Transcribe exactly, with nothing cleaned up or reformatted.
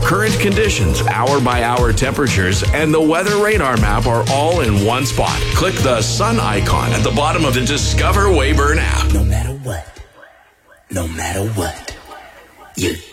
Current conditions, hour-by-hour temperatures, and the weather radar map are all in one spot. Click the sun icon at the bottom of the Discover Weyburn app. No matter what, no matter what, you